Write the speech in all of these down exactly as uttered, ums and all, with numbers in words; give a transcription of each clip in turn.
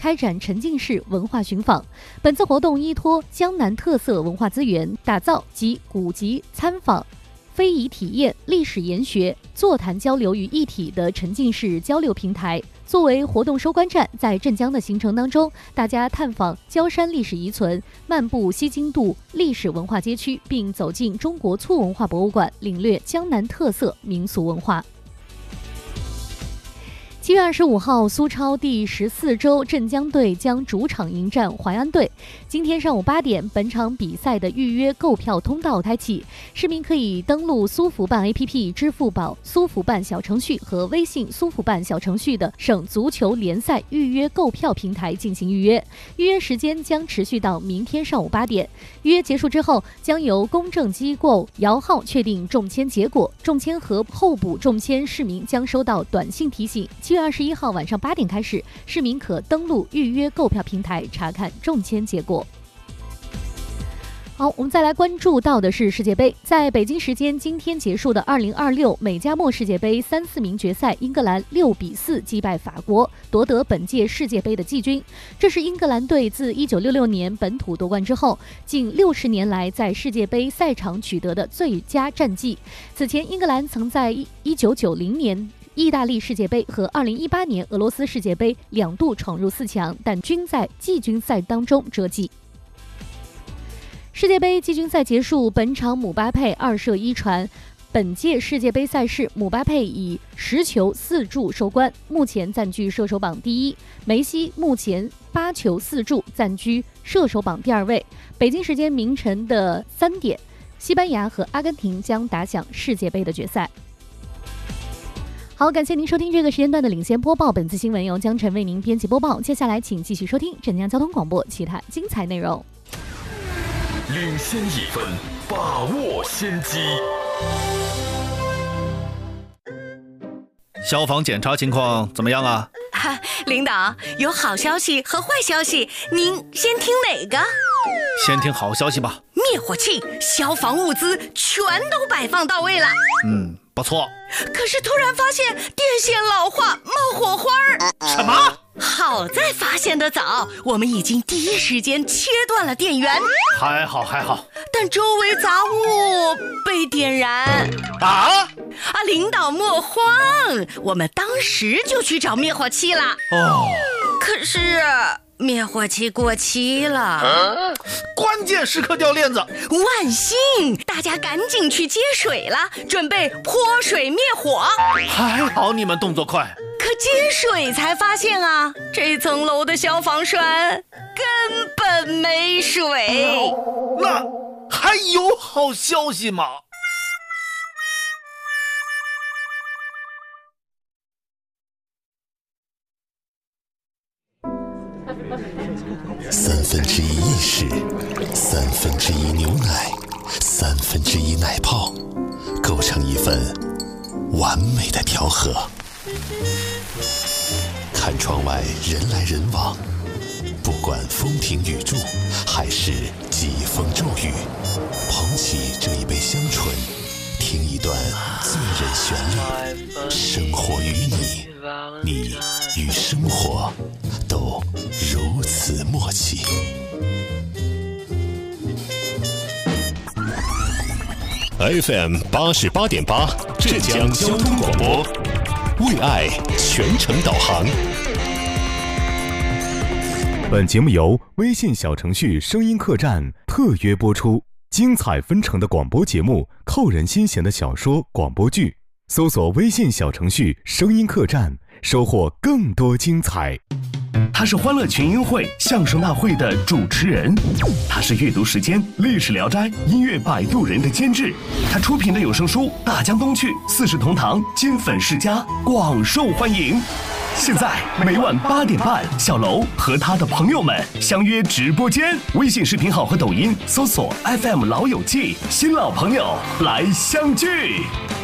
开展沉浸式文化寻访。本次活动依托江南特色文化资源，打造集古籍参访、非遗体验、历史研学、座谈交流于一体的沉浸式交流平台。作为活动收官站，在镇江的行程当中，大家探访焦山历史遗存，漫步西京渡历史文化街区，并走进中国醋文化博物馆，领略江南特色民俗文化。七月二十五号，苏超第十四周镇江队将主场迎战淮安队。今天上午八点，本场比赛的预约购票通道开启，市民可以登录苏福办 A P P、支付宝苏福办小程序和微信苏福办小程序的省足球联赛预约购票平台进行预约。预约时间将持续到明天上午八点。预约结束之后，将由公证机构摇号确定中签结果。中签和候补中签市民将收到短信提醒。七月二十一号晚上八点开始，市民可登录预约购票平台查看中签结果。好，我们再来关注到的是世界杯。在北京时间今天结束的二零二六美加墨世界杯三四名决赛，英格兰六比四击败法国，夺得本届世界杯的季军。这是英格兰队自一九六六年本土夺冠之后，近六十年来在世界杯赛场取得的最佳战绩。此前，英格兰曾在一九九零年意大利世界杯和二零一八年俄罗斯世界杯两度闯入四强，但均在季军赛当中折戟。世界杯季军赛结束，本场姆巴佩二射一传。本届世界杯赛事，姆巴佩以十球四助收官，目前暂居射手榜第一。梅西目前八球四助，暂居射手榜第二位。北京时间凌晨的三点，西班牙和阿根廷将打响世界杯的决赛。好，感谢您收听这个时间段的领先播报，本次新闻由江晨为您编辑播报。接下来请继续收听镇江交通广播其他精彩内容。 领先一分，把握先机。 消防检查情况怎么样啊？ 哈，领导，有好消息和坏消息，您先听哪个？ 先听好消息吧。 灭火器、消防物资全都摆放到位了。 嗯，不错。 可是突然发现电线老化，冒火花儿。 什么？ 好在发现的早，我们已经第一时间切断了电源。 还好还好， 但周围杂物被点燃。 啊啊！领导莫慌，我们当时就去找灭火器了。 哦， 可是灭火器过期了，啊、 关键时刻掉链子。 万幸，大家赶紧去接水了，准备泼水灭火。 还好你们动作快。 可接水才发现啊，这层楼的消防栓根本没水。 那还有好消息吗？ 三分之一意式，三分之一牛奶，三分之一奶泡，构成一份完美的调和。看窗外人来人往，不管风停雨住还是疾风骤雨，捧起这一杯香醇，听一段醉人旋律。生活与你，你与生活都如此默契。F M 八十八点八，镇江交通广播，为爱全程导航。 本节目由微信小程序声音客栈特约播出，精彩纷呈的广播节目，扣人心弦的小说、广播剧，搜索微信小程序声音客栈，收获更多精彩。 他是欢乐群英会相声大会的主持人，他是阅读时间历史聊斋音乐摆渡人的监制，他出品的有声书《大江东去》四世同堂金粉世家广受欢迎。现在每晚八点半，小楼和他的朋友们相约直播间，微信视频号和抖音搜索 F M 老友记，新老朋友来相聚。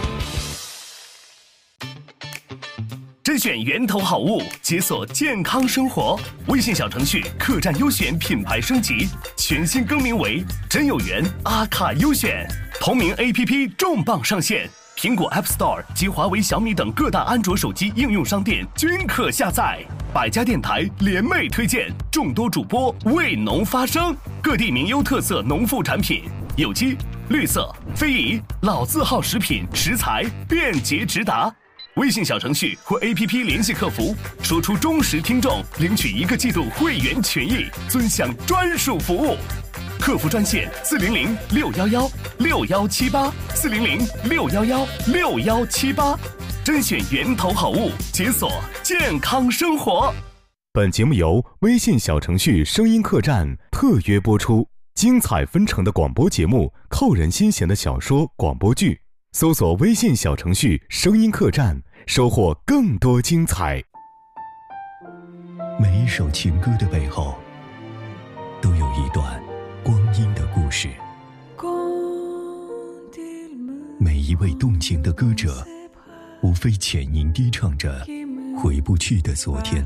甄选源头好物，解锁健康生活。微信小程序客栈优选品牌升级，全新更名为真有缘阿卡优选。同名 A P P 重磅上线， 苹果 App Store 及华为、小米等各大安卓手机应用商店均可下载。百家电台联袂推荐，众多主播为农发声，各地名优特色农副产品，有机、绿色、非遗、老字号食品食材便捷直达。微信小程序或 A P P 联系客服，说出忠实听众，领取一个季度会员权益，尊享专属服务。客服专线四零零六幺幺六幺七八四零零六幺幺六幺七八，甄选源头好物，解锁健康生活。 本节目由微信小程序声音客栈特约播出，精彩纷呈的广播节目，扣人心弦的小说广播剧，搜索微信小程序声音客栈，收获更多精彩。 每一首情歌的背后，都有一段光阴的故事。每一位动情的歌者，无非浅吟低唱着回不去的昨天。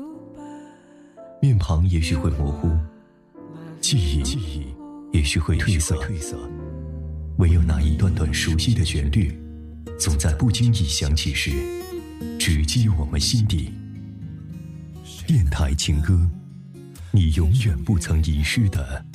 面庞也许会模糊，记忆记忆也许会褪色，唯有那一段段熟悉的旋律，总在不经意响起时，直击我们心底。电台情歌，你永远不曾遗失的